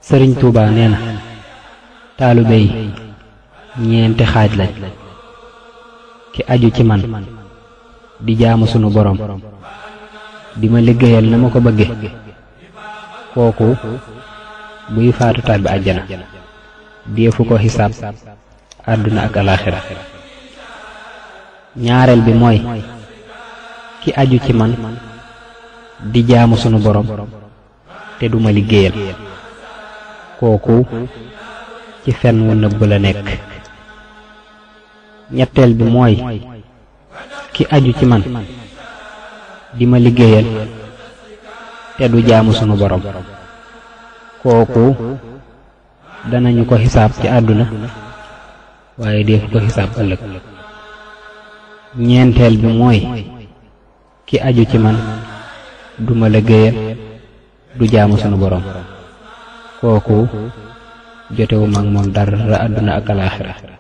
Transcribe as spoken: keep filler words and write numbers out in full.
sëriñ Tuuba nee na taalibe yi ñeenti xaaj lañ ki aju ci man di jaamu sunu borom di ma liggéeyal na ma ko bëgge kooku buy faatu tàbbi àjjana deefu ko xisaab àdduna ak alaaxira ñaareel bi mooy ki aju ci man di jaamu sunu borom te duma liggéeyal kooku ci fen wu nëbb la nekk ñetteel bi mooy ki aju ci man di ma liggéeyal te du jaamu sunu borom kooku danañu ko xisaab ci àdduna waaye deefu ko xisaab ëllëg ñeenteel bi mooy ki aju ci man duma liggéeyal du jaamu sunu borom kooku jotewu mag moom dara àdduna ak alaaxira